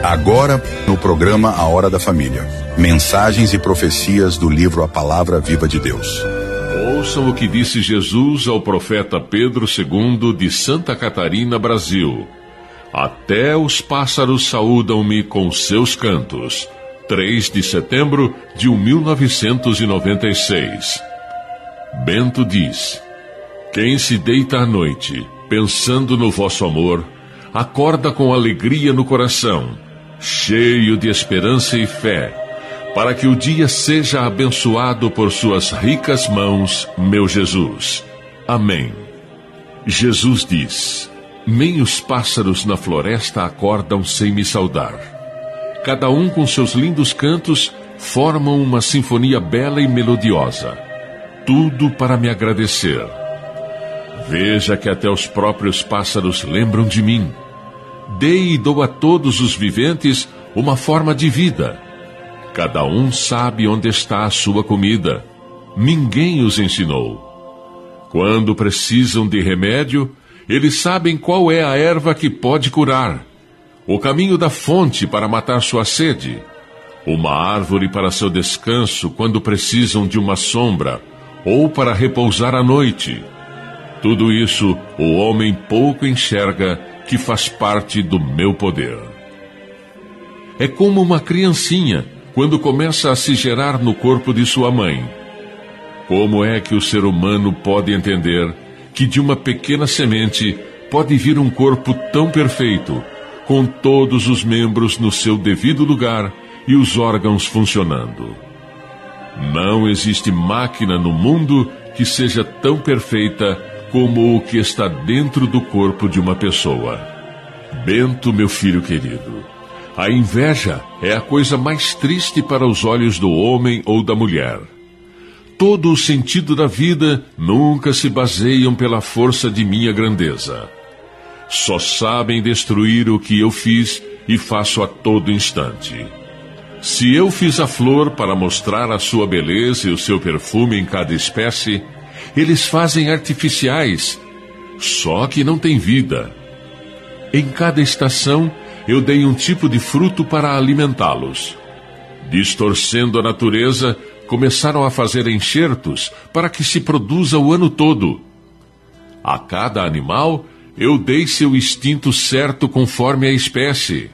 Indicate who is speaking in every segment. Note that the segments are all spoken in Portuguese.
Speaker 1: Agora, no programa A Hora da Família, mensagens e profecias do livro A Palavra Viva de Deus.
Speaker 2: Ouçam o que disse Jesus ao profeta Pedro II de Santa Catarina, Brasil. Até os pássaros saúdam-me com seus cantos. 3 de setembro de 1996. Bento diz: quem se deita à noite, pensando no vosso amor, acorda com alegria no coração, cheio de esperança e fé, para que o dia seja abençoado por suas ricas mãos, meu Jesus. Amém. Jesus diz: nem os pássaros na floresta acordam sem me saudar. Cada um com seus lindos cantos formam uma sinfonia bela e melodiosa, tudo para me agradecer. Veja que até os próprios pássaros lembram de mim. Dei e dou a todos os viventes uma forma de vida. Cada um sabe onde está a sua comida. Ninguém os ensinou. Quando precisam de remédio, eles sabem qual é a erva que pode curar, o caminho da fonte para matar sua sede, uma árvore para seu descanso quando precisam de uma sombra, ou para repousar à noite. Tudo isso o homem pouco enxerga, que faz parte do meu poder. É como uma criancinha quando começa a se gerar no corpo de sua mãe. Como é que o ser humano pode entender que de uma pequena semente pode vir um corpo tão perfeito, com todos os membros no seu devido lugar e os órgãos funcionando? Não existe máquina no mundo que seja tão perfeita como o que está dentro do corpo de uma pessoa. Bento, meu filho querido, a inveja é a coisa mais triste para os olhos do homem ou da mulher. Todo o sentido da vida nunca se baseiam pela força de minha grandeza. Só sabem destruir o que eu fiz e faço a todo instante. Se eu fiz a flor para mostrar a sua beleza e o seu perfume em cada espécie, eles fazem artificiais, só que não tem vida. Em cada estação, eu dei um tipo de fruto para alimentá-los. Distorcendo a natureza, começaram a fazer enxertos para que se produza o ano todo. A cada animal, eu dei seu instinto certo conforme a espécie.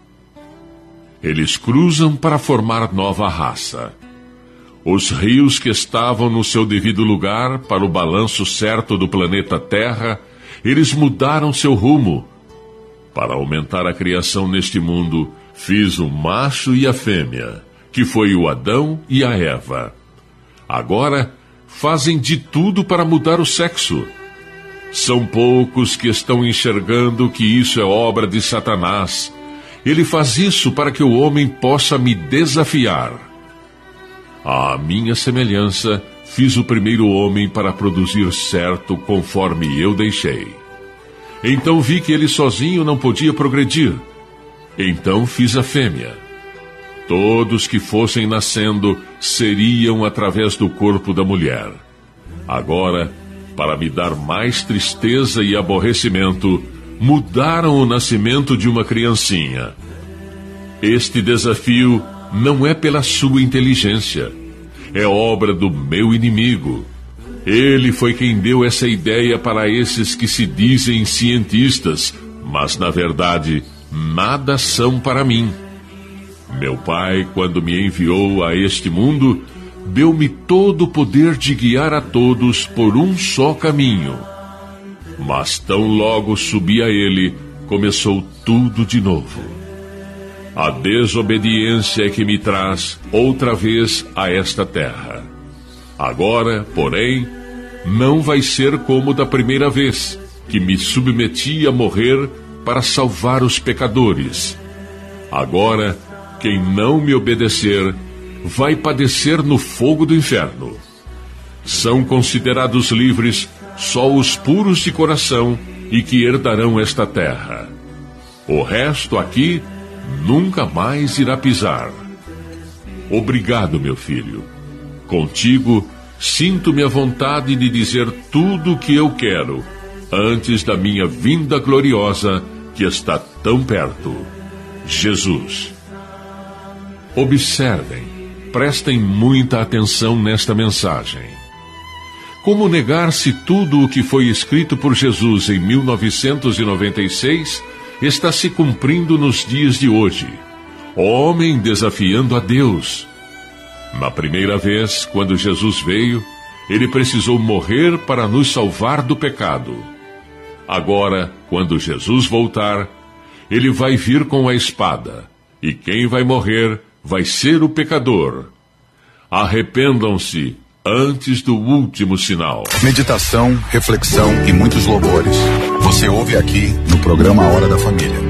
Speaker 2: Eles cruzam para formar nova raça. Os rios que estavam no seu devido lugar para o balanço certo do planeta Terra, eles mudaram seu rumo. Para aumentar a criação neste mundo, fiz o macho e a fêmea, que foi o Adão e a Eva. Agora, fazem de tudo para mudar o sexo. São poucos que estão enxergando que isso é obra de Satanás. Ele faz isso para que o homem possa me desafiar. À minha semelhança, fiz o primeiro homem para produzir certo conforme eu deixei. Então vi que ele sozinho não podia progredir. Então fiz a fêmea. Todos que fossem nascendo seriam através do corpo da mulher. Agora, para me dar mais tristeza e aborrecimento, mudaram o nascimento de uma criancinha. Este desafio não é pela sua inteligência. É obra do meu inimigo. Ele foi quem deu essa ideia para esses que se dizem cientistas, mas na verdade nada são para mim. Meu Pai, quando me enviou a este mundo, deu-me todo o poder de guiar a todos por um só caminho. Mas tão logo subi a ele, começou tudo de novo. A desobediência é que me traz outra vez a esta terra. Agora, porém, não vai ser como da primeira vez, que me submeti a morrer para salvar os pecadores. Agora, quem não me obedecer, vai padecer no fogo do inferno. São considerados livres só os puros de coração e que herdarão esta terra. O resto aqui nunca mais irá pisar. Obrigado, meu filho. Contigo, sinto-me à vontade de dizer tudo o que eu quero, antes da minha vinda gloriosa, que está tão perto. Jesus. Observem, prestem muita atenção nesta mensagem. Como negar se tudo o que foi escrito por Jesus em 1996 está se cumprindo nos dias de hoje? Homem desafiando a Deus. Na primeira vez, quando Jesus veio, ele precisou morrer para nos salvar do pecado. Agora, quando Jesus voltar, ele vai vir com a espada, e quem vai morrer vai ser o pecador. Arrependam-se antes do último sinal.
Speaker 1: Meditação, reflexão e muitos louvores. Você ouve aqui no programa A Hora da Família.